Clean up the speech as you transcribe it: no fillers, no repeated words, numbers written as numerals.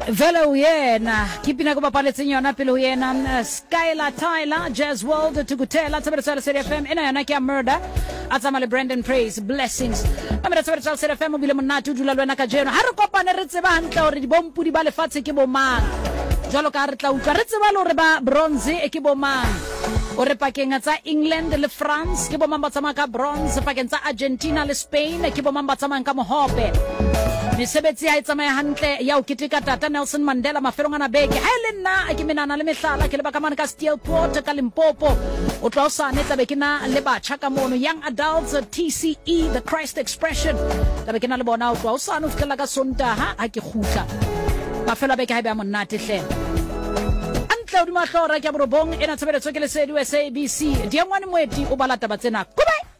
Vele uyena kipina kuba pale tsinyona pele uyena Skylar Tyler Jazz World tukutela tsabetsala Serie FM ena yana kia murder atsamale Brandon Praise Blessings amera tsabetsala Serie FM bile monate dula lwana ka jeno ha re kopane re tseba hantle hore di bompudi ba lefatshe ke bomang jwalo ka re tla utlwa re tseba le hore ba bronze ke bomang ore pakeng tsa England le France ke bomang ba tsamaya ka bronze pakeng tsa Argentina le Spain ke bomang ba tsamaya ka mohope Mesebetsi ha itsamaya hantle ya o keteka tata Nelson Mandela mafelong ana beke ha ile nna a ke menana le mehlala ke le baka mana ka Steelport ka Limpopo o tla usane tla be ke na le batjha ka mono young adults TCE the Christ expression tla be ke na le bona o tla usane o fitela ka Sontaha ha ke khutla mafelo beke ha be a monate hle antle o di mahlora ke borobong ena tshebeletso ke le SABC diangwane moeti o balata ba tsena goodbye